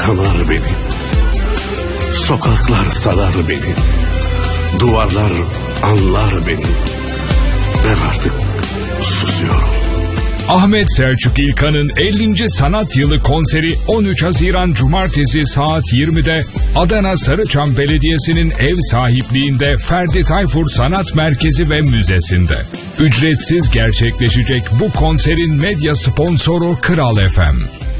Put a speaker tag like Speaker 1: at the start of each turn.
Speaker 1: kanar beni. Sokaklar sarar beni. Duvarlar anlar beni. Ben artık susuyorum.
Speaker 2: Ahmet Selçuk İlkan'ın 50. Sanat Yılı konseri 13 Haziran Cumartesi saat 20'de Adana Sarıçam Belediyesi'nin ev sahipliğinde Ferdi Tayfur Sanat Merkezi ve Müzesi'nde. Ücretsiz gerçekleşecek bu konserin medya sponsoru Kral FM.